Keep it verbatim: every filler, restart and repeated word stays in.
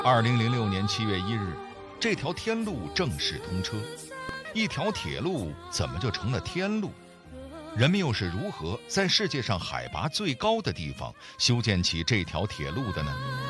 二零零六年七月一日，这条天路正式通车。一条铁路怎么就成了天路？人们又是如何在世界上海拔最高的地方修建起这条铁路的呢？